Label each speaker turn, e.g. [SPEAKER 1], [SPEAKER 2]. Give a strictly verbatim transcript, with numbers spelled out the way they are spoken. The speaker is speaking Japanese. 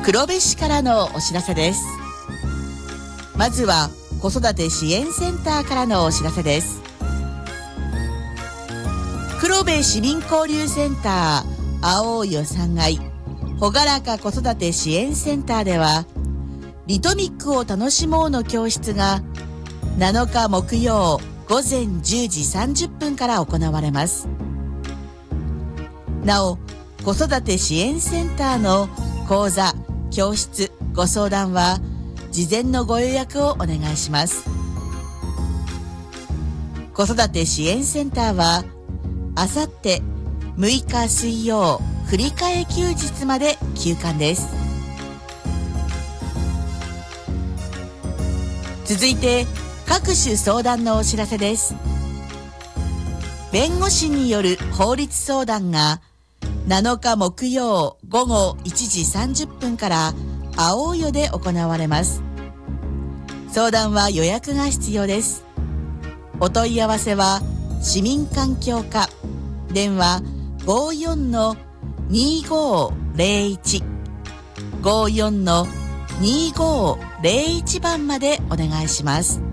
[SPEAKER 1] 黒部市からのお知らせです。まずは子育て支援センターからのお知らせです。黒部市民交流センター青よさんがいほがらか子育て支援センターでは、リトミックを楽しもうの教室がなのか木曜午前じゅうじさんじゅっぷんから行われます。なお、子育て支援センターの講座、教室、ご相談は事前のご予約をお願いします。子育て支援センターはあさってむいか水曜振り替え休日まで休館です。続いて各種相談のお知らせです。弁護士による法律相談がなのか木曜午後いちじさんじゅっぷんから青夜で行われます。相談は予約が必要です。お問い合わせは市民環境課、電話 ごーよんのにーごーぜろいち ごーよんのにーごーぜろいち 番までお願いします。